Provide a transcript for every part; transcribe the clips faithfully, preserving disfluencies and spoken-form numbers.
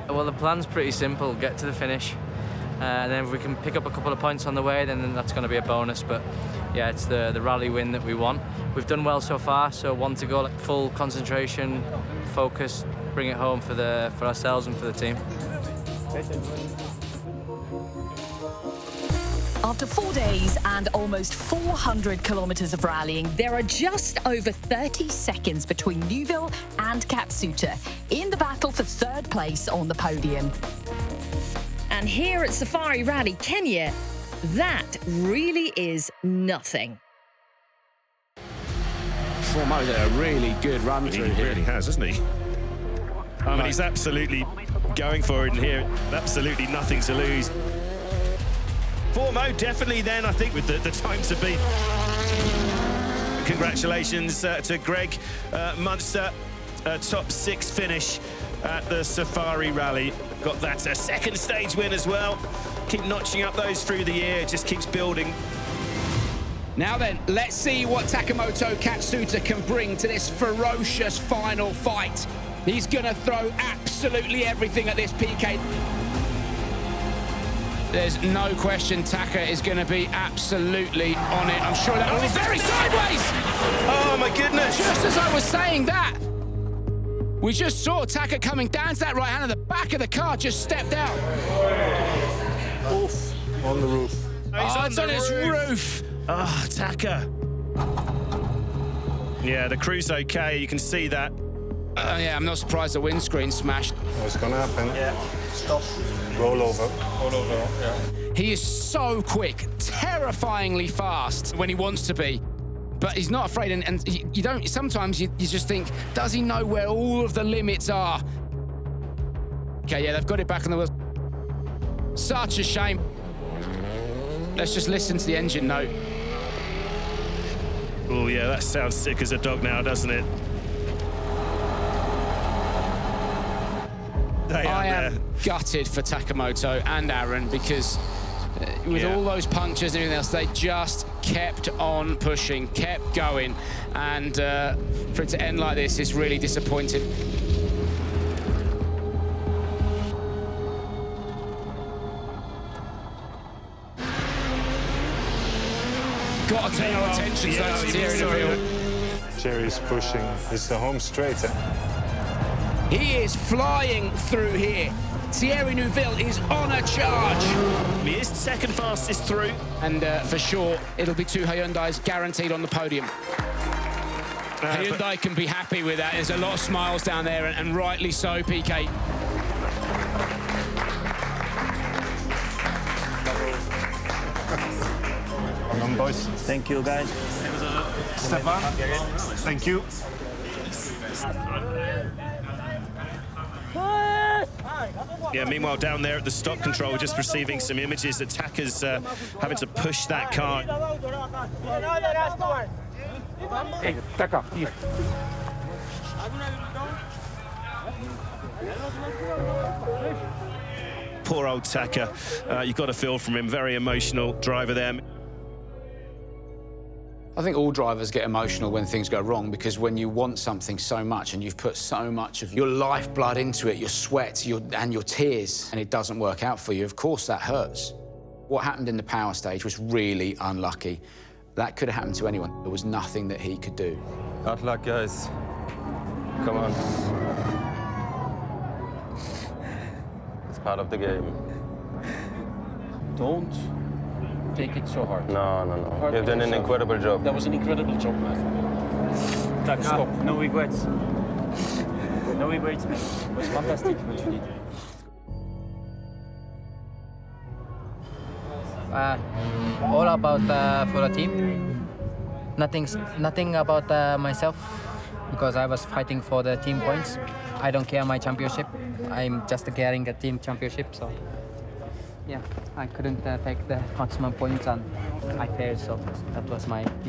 Well, the plan's pretty simple. Get to the finish. Uh, and then if we can pick up a couple of points on the way, then that's going to be a bonus. But yeah, it's the, the rally win that we want. We've done well so far, so one to go, like full concentration, focus, bring it home for, the, for ourselves and for the team. After four days and almost four hundred kilometres of rallying, there are just over thirty seconds between Neuville and Katsuta in the battle for third place on the podium. And here at Safari Rally Kenya, that really is nothing. Formosa, a really good run through He here. really has, hasn't he? I mean, he's absolutely going for it in here. Absolutely nothing to lose. Formo definitely then, I think, with the, the time to beat. Congratulations uh, to Greg uh, Munster, uh, top six finish at the Safari Rally. Got that uh, second stage win as well. Keep notching up those through the year, it just keeps building. Now then, let's see what Takamoto Katsuta can bring to this ferocious final fight. He's gonna throw absolutely everything at this P K. There's no question Taka is going to be absolutely on it. I'm sure that was very sideways. Oh, my goodness. Just as I was saying that, we just saw Taka coming down to that right hand and the back of the car just stepped out. Oof, on the roof. Oh, he's oh, on it's the on his roof. roof. Ah, oh, Taka. Yeah, the crew's okay, you can see that. Uh, yeah, I'm not surprised the windscreen smashed. What's gonna happen? Yeah, stop. Roll over. Roll over, yeah. He is so quick, terrifyingly fast when he wants to be, but he's not afraid. And, and you, you don't. Sometimes you, you just think, does he know where all of the limits are? Okay, yeah, they've got it back on the wheels. Such a shame. Let's just listen to the engine note. Oh yeah, that sounds sick as a dog now, doesn't it? They I are am there. gutted for Takamoto and Aaron because uh, with Yeah. all those punctures and everything else, they just kept on pushing, kept going. And uh, for it to end like this is really disappointing. Got to turn your attention Yeah, though to you Thierry saw Neuville. it. Jerry's pushing. It's the home straight. Eh? He is flying through here. Thierry Neuville is on a charge. He is second fastest through. And uh, for sure, it'll be two Hyundais guaranteed on the podium. Uh, Hyundai can be happy with that. There's a lot of smiles down there, and, and rightly so, P K. Come on, boys. Thank you, guys. Stefan, thank you. Yeah, meanwhile, down there at the stop control, we're just receiving some images that Taka's uh, having to push that car. Hey, Taka, here. Poor old Taka. Uh, you've got to feel from him. Very emotional driver there. I think all drivers get emotional when things go wrong, because when you want something so much and you've put so much of your lifeblood into it, your sweat your, and your tears, and it doesn't work out for you, of course that hurts. What happened in the power stage was really unlucky. That could have happened to anyone. There was nothing that he could do. Hard luck, guys. Come on. It's part of the game. Don't take it so hard. No, no, no. Hard You've done an yourself. incredible job. That was an incredible job, man. Taka, Stop. no regrets. No regrets, man. It was fantastic what you did. Uh, all about uh, for the team. Nothing, nothing about uh, myself, because I was fighting for the team points. I don't care my championship. I'm just carrying a team championship, so yeah, I couldn't uh, take the maximum points and I failed. So that was my big.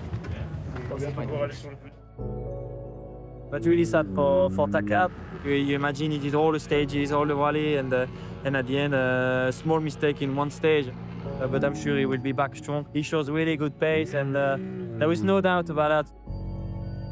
But really sad for, for Taka. You, you imagine he did all the stages, all the rally, and uh, and at the end, a uh, small mistake in one stage. Uh, but I'm sure he will be back strong. He shows really good pace, and uh, there is no doubt about that.